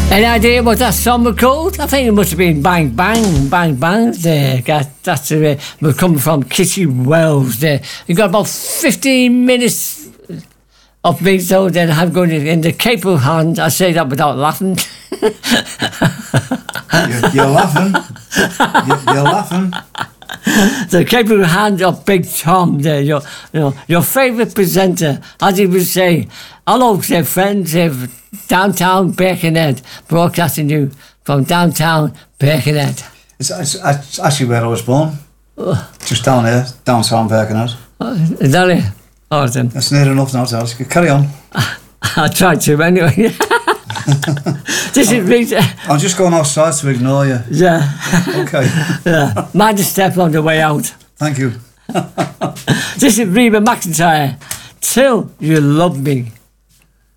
Any idea what that song was called? I think it must have been Bang Bang, Bang Bang there. That's we're coming from Kitty Wells there. You got about 15 minutes of me, so then I'm going in the capable hand. I say that without laughing. You're laughing. You're laughing. The capable hand of Big Tom there, your favourite presenter, as he would say. Hello, say friends of downtown Birkenhead, broadcasting you from downtown Birkenhead. It's actually where I was born. Just down here, downtown Birkenhead. Is that it? Oh, then. That's near enough now, Charles. Carry on. I tried to anyway. This is Rita. I'm just going outside to ignore you. Yeah. Okay. Yeah. Mind a step on the way out. Thank you. This is Reba McEntire. Till You Love Me.